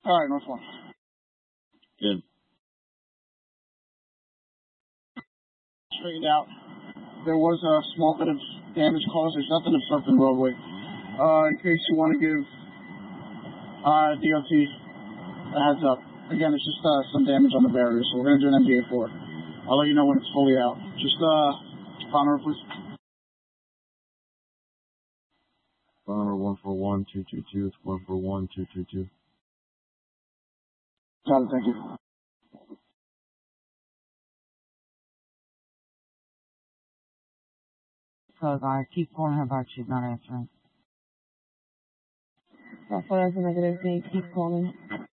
Alright, North one. Good. Straightened out. There was a small bit of damage caused. There's nothing obstructing the roadway. In case you want to give DOT a heads up. Again, it's just some damage on the barrier, so we're going to do an MDA for it. I'll let you know when it's fully out. Just, phone number, please. Phone number 141222. It's 141222. Got it, thank you. So I keep calling her back, she's not answering. That's what I was negative. Keep calling.